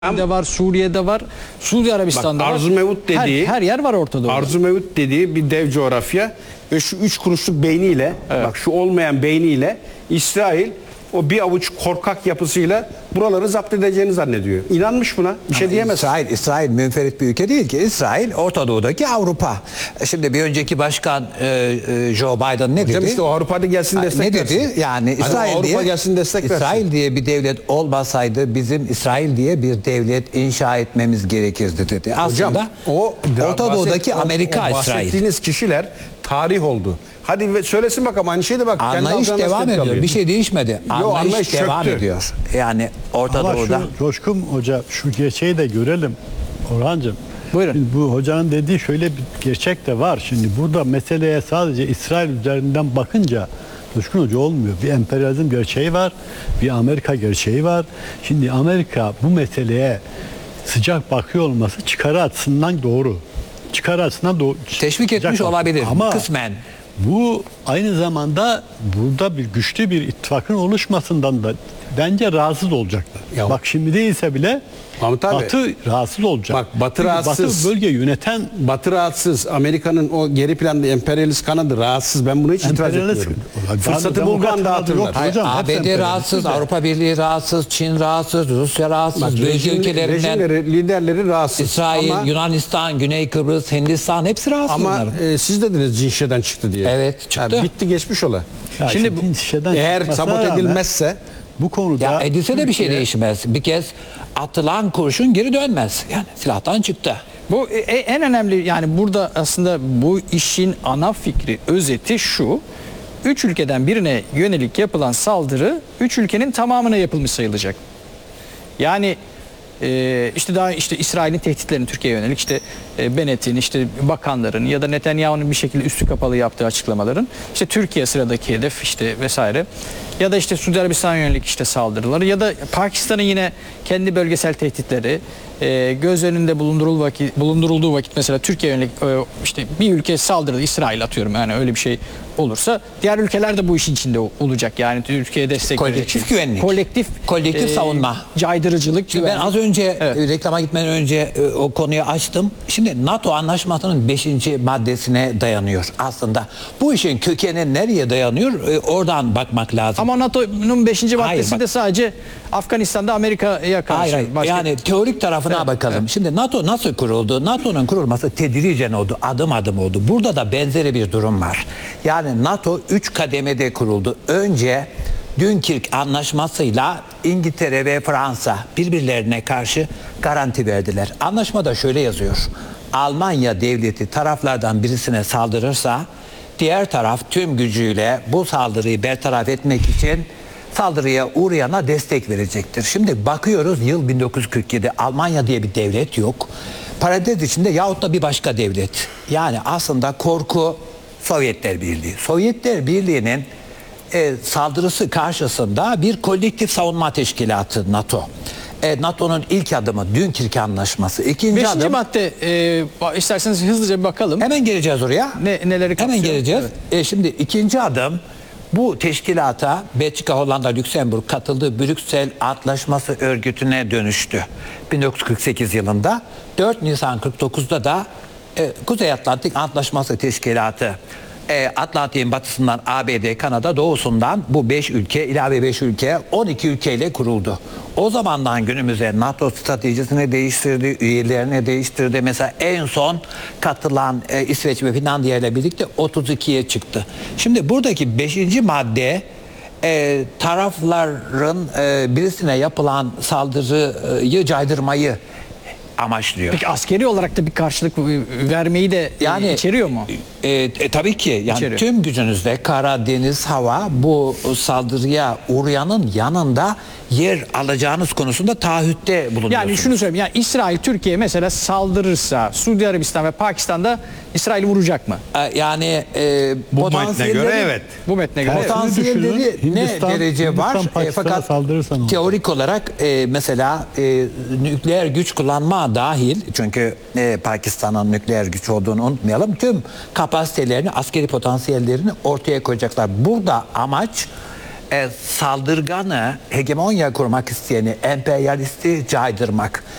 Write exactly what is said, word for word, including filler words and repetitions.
de var, Suriye'de var, Suudi Arabistan'da Bak, var. Arzu Mevut dediği, her, her yer var Orta Doğu'da. Arzu Mevut dediği bir dev coğrafya ve şu üç kuruşluk beyniyle, Evet. bak şu olmayan beyniyle İsrail o bir avuç korkak yapısıyla buraları zapt edeceğini zannediyor. İnanmış buna. Bir şey diyemez. İsrail, İsrail münferit bir ülke değil ki. İsrail Orta Doğu'daki Avrupa. Şimdi bir önceki başkan e, e, Joe Biden ne Hocam dedi? işte o Avrupa'da gelsin Ha, destek ne versin. dedi? Yani Hani İsrail Avrupa diye gelsin destek versin. İsrail diye bir devlet olmasaydı bizim İsrail diye bir devlet inşa etmemiz gerekirdi dedi. Hocam Aslında o Orta Doğu'daki bahset- o- Amerika o İsrail. bahsettiğiniz kişiler tarih oldu. Hadi ve söylesin bakalım aynı şeyi de bak. kendi Anlayış algılarına devam destek ediyor. alıyor. Bir şey değişmedi. Anlayış, anlayış devam çöktü. ediyor. Yani Orta Ama Doğu'da şu Coşkun Hoca şu gerçeği de görelim Orhancığım. Buyurun. Şimdi bu hocanın dediği şöyle bir gerçek de var. Şimdi burada meseleye sadece İsrail üzerinden bakınca Coşkun Hoca olmuyor. Bir emperyalizm gerçeği var, bir Amerika gerçeği var. Şimdi Amerika bu meseleye sıcak bakıyor olması çıkarı açısından doğru. Çıkarı açısından doğru. teşvik etmiş Sıcak olabilir Ama kısmen. bu aynı zamanda burada bir güçlü bir ittifakın oluşmasından da bence rahatsız olacaklar. Ya- Bak şimdi değilse bile Mahmut abi, Batı rahatsız olacak. bak, Batı Çünkü rahatsız. Batı bölge yöneten Batı rahatsız. Amerika'nın o geri planda emperyalist kanadı rahatsız. Ben buna hiç itiraz Emperyalist- etmiyorum. Daha Fırsatı demokrat bulgan kanadı dağıtırlar. yok. Hayır, Hocam, hep A B D emperyalist rahatsız, de. Avrupa Birliği rahatsız, Çin rahatsız, Rusya rahatsız, Bak, bölge rejim- ülkelerinden rejimleri, liderleri rahatsız. İsrail, ama, Yunanistan, Güney Kıbrıs, Hindistan hepsi rahatsız ama bunların. e, siz dediniz Cinşe'den çıktı diye. Evet, çıktı. Ha, bitti geçmiş ola. Ya Şimdi işte bu, din şişeden eğer çıkmasına sabot rağmen edilmezse bu konuda Ya edilse de bir şey Türkiye- değişmez. Bir kez atılan kurşun geri dönmez. Yani silahtan çıktı. Bu e- en önemli, yani burada aslında bu işin ana fikri, özeti şu: üç ülkeden birine yönelik yapılan saldırı üç ülkenin tamamına yapılmış sayılacak. Yani e, işte daha işte İsrail'in tehditlerini Türkiye'ye yönelik, işte e, Bennett'in, işte bakanların ya da Netanyahu'nun bir şekilde üstü kapalı yaptığı açıklamaların, işte Türkiye sıradaki hedef işte vesaire, ya da işte Suudi Arabistan'a yönelik işte saldırıları, ya da Pakistan'ın yine kendi bölgesel tehditleri e, göz önünde bulundurul vakit, bulundurulduğu vakit mesela Türkiye yönelik e, işte bir ülke saldırdı, İsrail atıyorum, yani öyle bir şey olursa diğer ülkeler de bu işin içinde o- olacak. Yani Türkiye'ye destek Kolektif verecek. güvenlik. Kolektif Kolektif savunma. Caydırıcılık. Şimdi ben güvenlik. az önce Evet. e, reklama gitmeden önce e, o konuyu açtım. Şimdi NATO anlaşmasının beşinci maddesine dayanıyor aslında. Bu işin kökeni nereye dayanıyor? E, oradan bakmak lazım. Ama NATO'nun beşinci Hayır, maddesi bak- de sadece Afganistan'da Amerika'ya karşı. Hayır, hayır. Başka- Yani teorik tarafına Evet, bakalım. evet. Şimdi NATO nasıl kuruldu? NATO'nun kurulması tedricen oldu, adım adım oldu. Burada da benzeri bir durum var. Yani NATO üç kademede kuruldu. Önce Dünkirk Anlaşması'yla İngiltere ve Fransa birbirlerine karşı garanti verdiler. Anlaşmada şöyle yazıyor: Almanya devleti taraflardan birisine saldırırsa diğer taraf tüm gücüyle bu saldırıyı bertaraf etmek için saldırıya uğrayana destek verecektir. Şimdi bakıyoruz, yıl bin dokuz yüz kırk yedi, Almanya diye bir devlet yok. Parantez içinde yahut da bir başka devlet. Yani aslında korku Sovyetler Birliği. Sovyetler Birliği'nin e, saldırısı karşısında bir kolektif savunma teşkilatı NATO. E, NATO'nun ilk adımı Dünkirk Anlaşması. İkinci Beşinci adım... madde, e, ba- isterseniz hızlıca bir bakalım. Hemen geleceğiz oraya. Ne- neleri kapsıyor? Hemen geleceğiz. E, şimdi ikinci adım, bu teşkilata Belçika, Hollanda, Lüksemburg katıldığı Brüksel Antlaşması örgütüne dönüştü. bin dokuz yüz kırk sekiz yılında dört Nisan kırk dokuzda da e, Kuzey Atlantik Antlaşması Teşkilatı, e, Atlantik'in batısından A B D, Kanada, doğusundan bu beş ülke, ilave beş ülke, on iki ülkeyle kuruldu. O zamandan günümüze NATO stratejisini değiştirdi, üyelerini değiştirdi. Mesela en son katılan e, İsveç ve Finlandiya ile birlikte otuz ikiye çıktı. Şimdi buradaki beşinci madde e, tarafların e, birisine yapılan saldırıyı caydırmayı amaçlıyor. Peki askeri olarak da bir karşılık e, vermeyi de Yani yani, içeriyor mu? E, e, tabii ki yani İçeriyor. tüm gücünüzle kara, deniz, hava bu saldırıya uğrayanın yanında yer alacağınız konusunda taahhütte bulunuyorsunuz. Yani şunu söyleyeyim, yani İsrail Türkiye mesela saldırırsa Suudi Arabistan ve Pakistan'da İsrail'i vuracak mı? E, yani e, bu metne potansiyelleri- göre evet. Bu metne göre. Evet. Potansiyelleri Düşünün, ne Hindistan- derece var? Hindistan E, Pakistan'a fakat saldırırsa ne olur? teorik olarak e, mesela e, nükleer güç kullanma dahil, çünkü e, Pakistan'ın nükleer güç olduğunu unutmayalım. Tüm kapasitelerini, askeri potansiyellerini ortaya koyacaklar. Burada amaç e, saldırganı, hegemonya kurmak isteyeni, emperyalisti caydırmak.